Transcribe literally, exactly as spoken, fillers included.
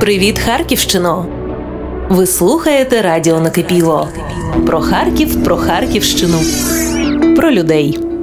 Привіт, Харківщино! Ви слухаєте радіо Накипіло. Про Харків, про Харківщину, про людей.